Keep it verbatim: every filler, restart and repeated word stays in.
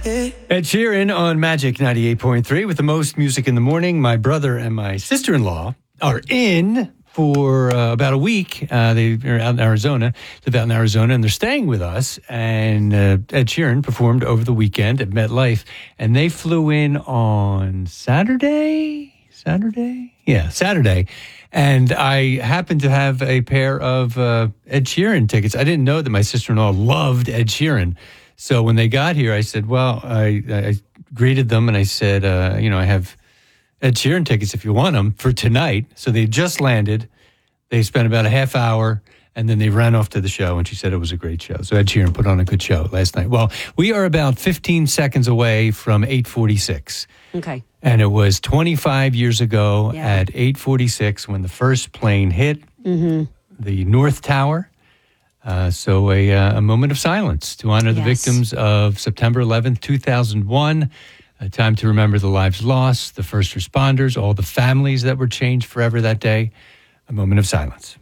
Ed Sheeran on Magic ninety-eight point three with the most music in the morning. My brother and my sister-in-law are in for uh, about a week. Uh, they are out in Arizona, live out in Arizona, and they're staying with us. And uh, Ed Sheeran performed over the weekend at MetLife, and they flew in on Saturday? Saturday? Yeah, Saturday. And I happened to have a pair of uh, Ed Sheeran tickets. I didn't know that my sister-in-law loved Ed Sheeran. So when they got here, I said, well, I, I greeted them and I said, uh, you know, I have Ed Sheeran tickets if you want them for tonight. So they just landed. They spent about a half hour and then they ran off to the show, and she said it was a great show. So Ed Sheeran put on a good show last night. Well, we are about fifteen seconds away from eight forty-six. Okay. And it was twenty-five years ago yeah. at eight forty-six when the first plane hit mm-hmm. the North Tower. Uh, so a, uh, a moment of silence to honor the yes. victims of September eleventh, two thousand one. A time to remember the lives lost, the first responders, all the families that were changed forever that day. A moment of silence.